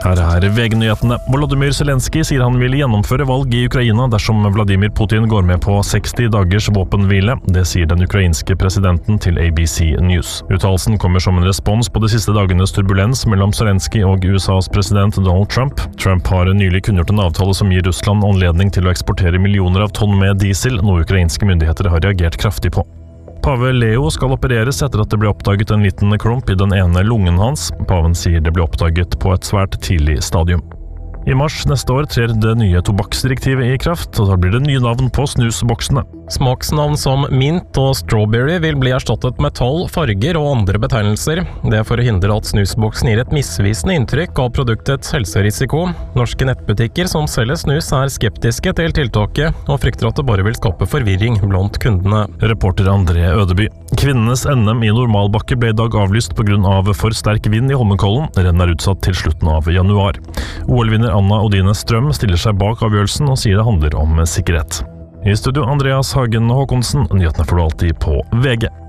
Her er VG-nyhetene. Volodymyr Zelensky sier han vil gjennomføre valg i Ukraina dersom Vladimir Putin går med på 60 dagers våpenhvile. Det sier den ukrainske presidenten til ABC News. Uttalelsen kommer som en respons på de siste dagenes turbulens mellom Zelensky og USAs president Donald Trump. Trump har nylig kunngjort en avtale som gir Russland anledning til å eksportere millioner av tonn med diesel, noe ukrainske myndigheter har reagert kraftig på. Pave Leo skal opereres etter at det ble oppdaget en liten klump i den ene lungen hans. Paven sier det ble oppdaget på et svært tidlig stadium. I mars neste år trer det nye tobakksdirektivet i kraft, og da blir det nye navn på snusboksene. Smaksnavn som mint og strawberry vil bli erstattet med tall, farger og andre betegnelser. Det er for å hindre at snusboksen gir et misvisende inntrykk av produktets helserisiko. Norske nettbutikker som selger snus er skeptiske til tiltaket, og frykter at det bare vil skape forvirring blant kundene. Reporter André Ødeby. Kvinnenes NM i normalbakke ble i dag avlyst på grunn av for sterk vind i Holmenkollen. Rennet er utsatt til slutten av januar. OL-vinner Anna Odine Strøm stiller seg bak avgjørelsen og sier det handler om sikkerhet. I studio Andreas Hagen Håkonsen, nyhetene får du alltid på VG.